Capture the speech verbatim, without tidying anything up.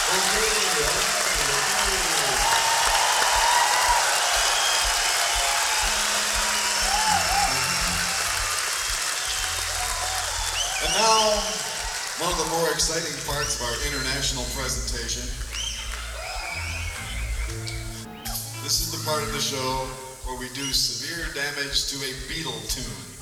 And now, one of the more exciting parts of our international presentation. This is the part of the show where we do severe damage to a Beatle tune.